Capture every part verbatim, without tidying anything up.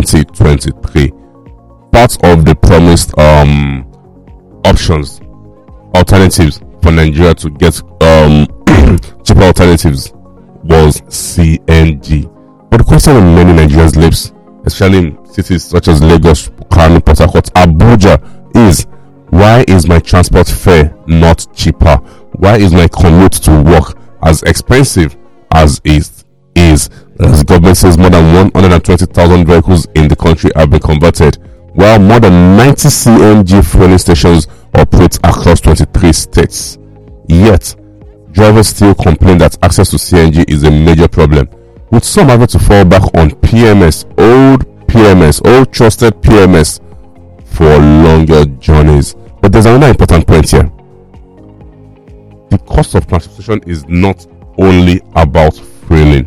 twenty twenty-three. Part of the promised um, options, alternatives for Nigeria to get um, cheaper alternatives was C N G. But the question on many Nigerians' lips, especially in cities such as Lagos, Kano, Port Harcourt, Abuja, is why is my transport fare not cheaper? Why is my commute to work as expensive as it is? As the government says, more than one hundred twenty thousand vehicles in the country have been converted, while more than ninety C N G fueling stations operate across twenty-three states. Yet, drivers still complain that access to C N G is a major problem, with some having to fall back on P M S, old P M S, old trusted P M S, for longer journeys. But there's another important point here. The cost of transportation is not only about fueling.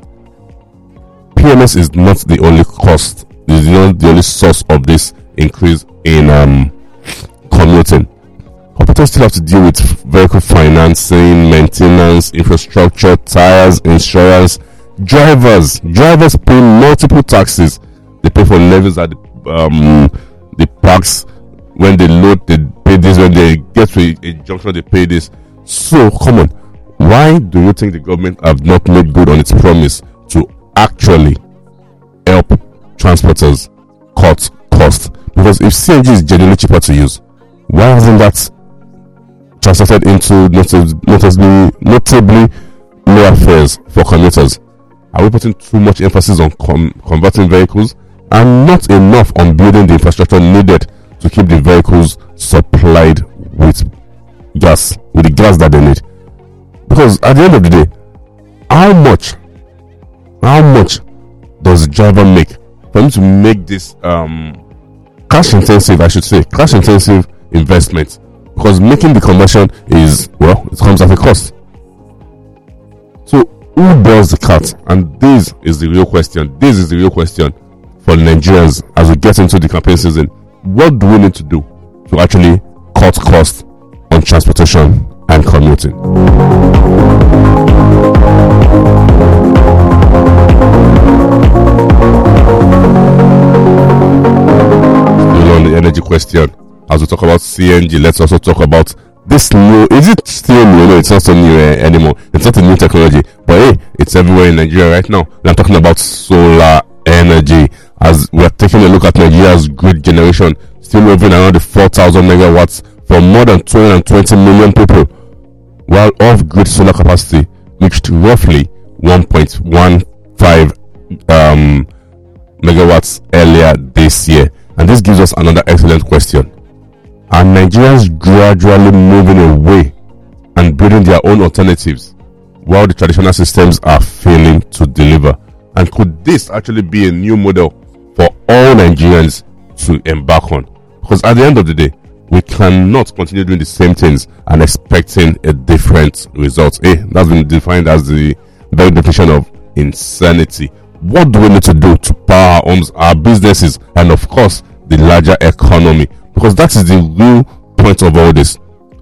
P M S is not the only cost, is not the only source of this increase in um, commuting. Operators still have to deal with vehicle financing, maintenance, infrastructure, tires, insurance. Drivers, drivers pay multiple taxes. They pay for levies at the, um, the parks. When they load, they pay this. When they get to a, a junction, they pay this. So, come on. Why do you think the government have not made good on its promise to actually help transporters cut costs? Because if C N G is genuinely cheaper to use, why hasn't that translated into notably, notably lower fares for commuters? Are we putting too much emphasis on com- converting vehicles and not enough on building the infrastructure needed to keep the vehicles supplied with gas, with the gas that they need? Because at the end of the day, how much, how much does the driver make for him to make this um, cash intensive, I should say, cash intensive investment? Because making the conversion is, well, it comes at a cost. So who does the cut? And this is the real question. This is the real question for Nigerians as we get into the campaign season. What do we need to do to actually cut costs on transportation and commuting? Still on the energy question, as we talk about C N G, let's also talk about this new, is it still new? No, it's not so new uh, anymore. It's not a new technology, but hey, it's everywhere in Nigeria right now. And I'm talking about solar energy. As we are taking a look at Nigeria's grid generation, still moving around the four thousand megawatts for more than two hundred twenty million people, while off-grid solar capacity reached roughly one point one five um, megawatts earlier this year. And this gives us another excellent question. Are Nigerians gradually moving away and building their own alternatives while the traditional systems are failing to deliver? And could this actually be a new model for all Nigerians to embark on? Because at the end of the day, we cannot continue doing the same things and expecting a different result. Hey, that's been defined as the very definition of insanity. What do we need to do to power our homes, our businesses, and of course, the larger economy? Because that is the real point of all this.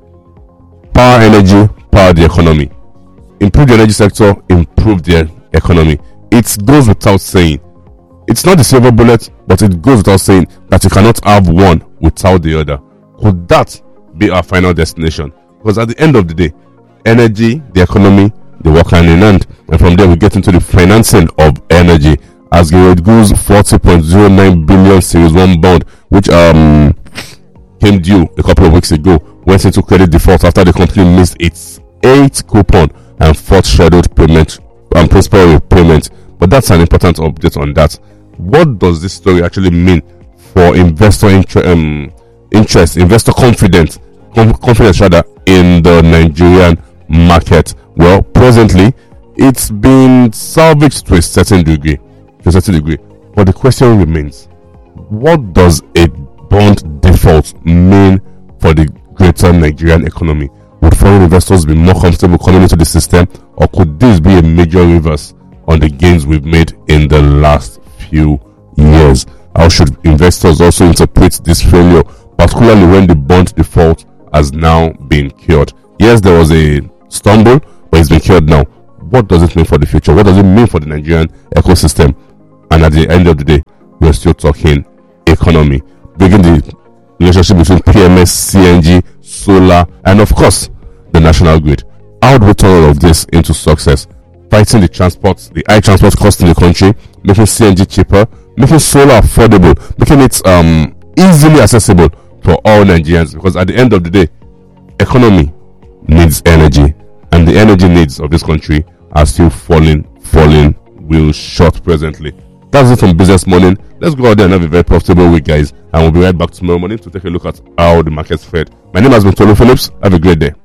Power energy, power the economy. Improve the energy sector, improve the economy. It goes without saying. It's not the silver bullet, but it goes without saying that you cannot have one without the other. Could that be our final destination? Because at the end of the day, energy, the economy, they work hand in hand. And from there, we get into the financing of energy. As Gerald Goose forty point zero nine billion Series one bond, which um came due a couple of weeks ago, went into credit default after the company missed its eighth coupon and fourth scheduled payment and principal repayment. But that's an important update on that. What does this story actually mean for investor inter- um, interest, investor confidence, com- confidence rather, in the Nigerian market? Well, presently, it's been salvaged to a certain degree, to a certain degree. But the question remains: what does a bond default mean for the greater Nigerian economy? Would foreign investors be more comfortable coming into the system, or could this be a major reverse on the gains we've made in the last few years? How should investors also interpret this failure, particularly when the bond default has now been cured? Yes, there was a stumble, but it's been cured now. What does it mean for the future? What does it mean for the Nigerian ecosystem? And at the end of the day, we're still talking economy. Bringing the relationship between P M S, C N G, solar, and of course, the national grid. How do we turn all of this into success? Fighting the transport, the high transport cost in the country, making C N G cheaper, making solar affordable, making it um, easily accessible for all Nigerians. Because at the end of the day, economy needs energy, and the energy needs of this country are still falling, falling, will short presently. That's it from Business Morning. Let's go out there and have a very profitable week, guys. And we'll be right back tomorrow morning to take a look at how the markets fared. My name has been Tolu Phillips. Have a great day.